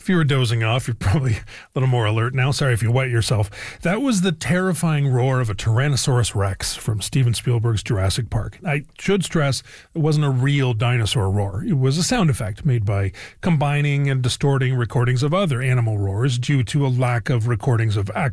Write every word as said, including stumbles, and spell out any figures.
If you were dozing off, you're probably a little more alert now. Sorry if you wet yourself. That was the terrifying roar of a Tyrannosaurus Rex from Steven Spielberg's Jurassic Park. I should stress it wasn't a real dinosaur roar. It was a sound effect made by combining and distorting recordings of other animal roars due to a lack of recordings of actual